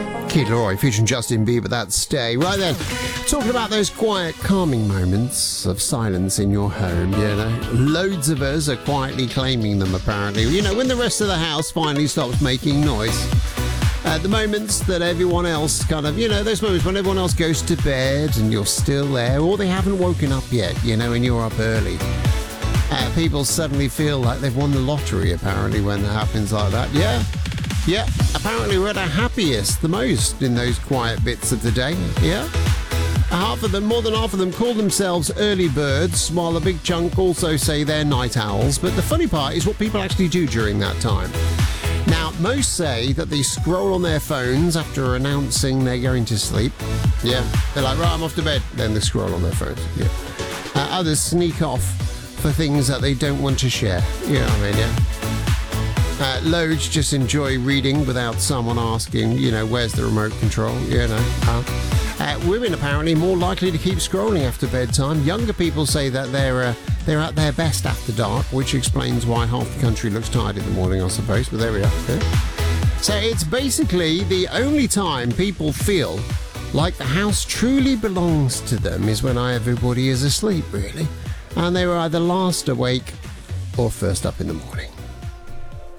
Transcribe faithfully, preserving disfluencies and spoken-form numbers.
Kid Laroi featuring Justin Bieber, that Stay. Right then, talking about those quiet, calming moments of silence in your home, you know. Loads of us are quietly claiming them, apparently. You know, when the rest of the house finally stops making noise. Uh, the moments that everyone else kind of, you know, those moments when everyone else goes to bed and you're still there, or they haven't woken up yet, you know, and you're up early. Uh, people suddenly feel like they've won the lottery, apparently, when that happens like that. Yeah. Yeah, apparently we're at our happiest the most in those quiet bits of the day, yeah? Half of them, more than half of them, call themselves early birds, while a big chunk also say they're night owls. But the funny part is what people actually do during that time. Now, most say that they scroll on their phones after announcing they're going to sleep. Yeah, they're like, right, I'm off to bed. Then they scroll on their phones, yeah. Uh, others sneak off for things that they don't want to share, you know what I mean, yeah? Uh, loads just enjoy reading without someone asking, you know, where's the remote control, you know. Uh, uh, women apparently more likely to keep scrolling after bedtime. Younger people say that they're uh, they're at their best after dark, which explains why half the country looks tired in the morning, I suppose. But there we are. Okay? So it's basically the only time people feel like the house truly belongs to them is when everybody is asleep, really. And they were either last awake or first up in the morning.